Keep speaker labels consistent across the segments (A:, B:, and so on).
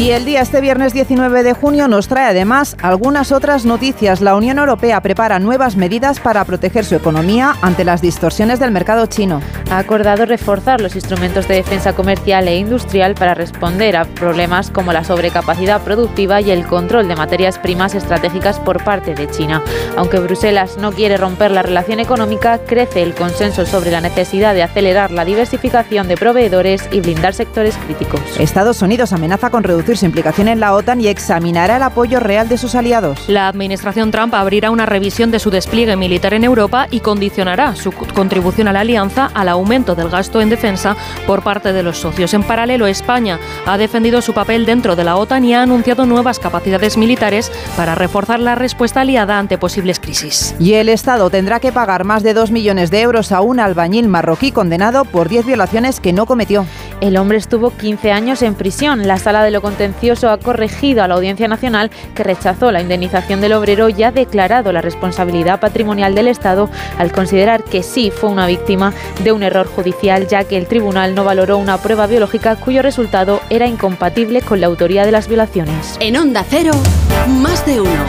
A: Y el día este viernes 19 de junio nos trae además algunas otras noticias. La Unión Europea prepara nuevas medidas para proteger su economía ante las distorsiones del mercado chino.
B: Ha acordado reforzar los instrumentos de defensa comercial e industrial para responder a problemas como la sobrecapacidad productiva y el control de materias primas estratégicas por parte de China. Aunque Bruselas no quiere romper la relación económica, crece el consenso sobre la necesidad de acelerar la diversificación de proveedores y blindar sectores críticos.
A: Estados Unidos amenaza con reducir su implicación en la OTAN y examinará el apoyo real de sus aliados.
C: La administración Trump abrirá una revisión de su despliegue militar en Europa y condicionará su contribución a la alianza al aumento del gasto en defensa por parte de los socios. En paralelo, España ha defendido su papel dentro de la OTAN y ha anunciado nuevas capacidades militares para reforzar la respuesta aliada ante posibles crisis.
A: Y el Estado tendrá que pagar más de 2 millones de euros a un albañil marroquí condenado por 10 violaciones que no cometió.
B: El hombre estuvo 15 años en prisión. La Sala de lo Contencioso ha corregido a la Audiencia Nacional, que rechazó la indemnización del obrero y ha declarado la responsabilidad patrimonial del Estado al considerar que sí fue una víctima de un error judicial, ya que el tribunal no valoró una prueba biológica cuyo resultado era incompatible con la autoría de las violaciones.
D: En Onda Cero, más de uno.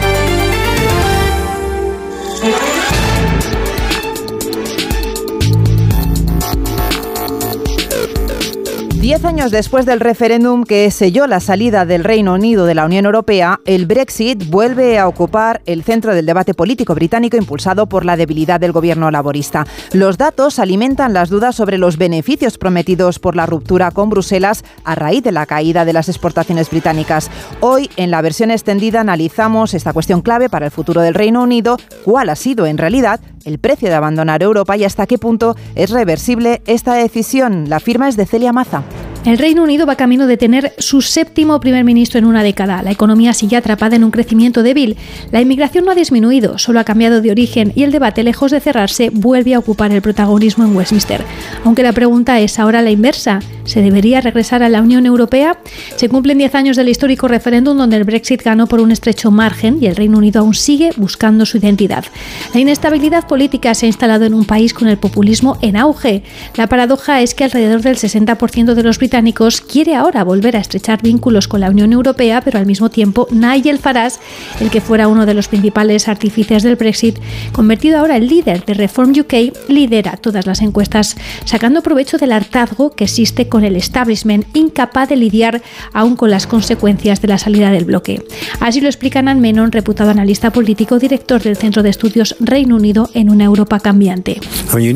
A: 10 años después del referéndum que selló la salida del Reino Unido de la Unión Europea, el Brexit vuelve a ocupar el centro del debate político británico impulsado por la debilidad del gobierno laborista. Los datos alimentan las dudas sobre los beneficios prometidos por la ruptura con Bruselas a raíz de la caída de las exportaciones británicas. Hoy, en la versión extendida, analizamos esta cuestión clave para el futuro del Reino Unido: cuál ha sido en realidad el precio de abandonar Europa y hasta qué punto es reversible esta decisión. La firma es de Celia Maza.
E: El Reino Unido va camino de tener su 7º primer ministro en una década. La economía sigue atrapada en un crecimiento débil. La inmigración no ha disminuido, solo ha cambiado de origen y el debate, lejos de cerrarse, vuelve a ocupar el protagonismo en Westminster. Aunque la pregunta es ahora la inversa: ¿se debería regresar a la Unión Europea? Se cumplen 10 años del histórico referéndum donde el Brexit ganó por un estrecho margen y el Reino Unido aún sigue buscando su identidad. La inestabilidad política se ha instalado en un país con el populismo en auge. La paradoja es que alrededor del 60% de los británicos quiere ahora volver a estrechar vínculos con la Unión Europea, pero al mismo tiempo Nigel Farage, el que fuera uno de los principales artífices del Brexit, convertido ahora en líder de Reform UK, lidera todas las encuestas, sacando provecho del hartazgo que existe con el establishment, incapaz de lidiar aún con las consecuencias de la salida del bloque. Así lo explica Nan Menon, reputado analista político, director del Centro de Estudios Reino Unido en una Europa cambiante. Hay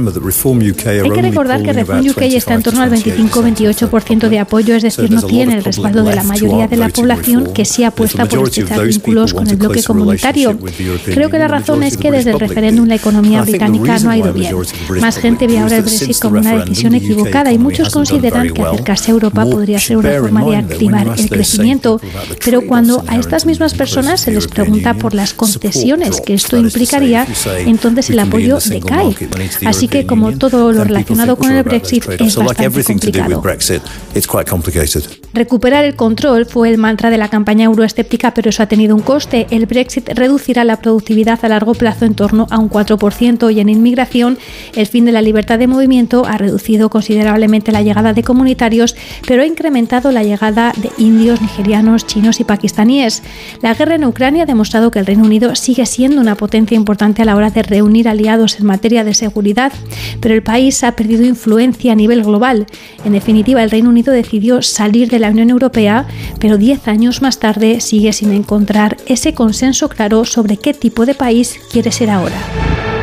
E: que recordar que Reform UK está en torno al 25-28% de apoyo, es decir, no tiene el respaldo de la mayoría de la población, que sí apuesta por estrechar vínculos con el bloque comunitario. Creo que la razón es que desde el referéndum la economía británica no ha ido bien. Más gente ve ahora el Brexit como una decisión equivocada y muchos consideran que acercarse a Europa podría ser una forma de activar el crecimiento. Pero cuando a estas mismas personas se les pregunta por las concesiones que esto implicaría, entonces el apoyo decae. Así que, como todo lo relacionado con el Brexit, es bastante complicado. Recuperar el control fue el mantra de la campaña euroescéptica, pero eso ha tenido un coste. El Brexit reducirá la productividad a largo plazo en torno a un 4% y en inmigración el fin de la libertad de movimiento ha reducido considerablemente la llegada de comunitarios, pero ha incrementado la llegada de indios, nigerianos, chinos y pakistaníes. La guerra en Ucrania ha demostrado que el Reino Unido sigue siendo una potencia importante a la hora de reunir aliados en materia de seguridad, pero el país ha perdido influencia a nivel global. En definitiva, el Reino Unido decidió salir de la Unión Europea, pero 10 años más tarde sigue sin encontrar ese consenso claro sobre qué tipo de país quiere ser ahora.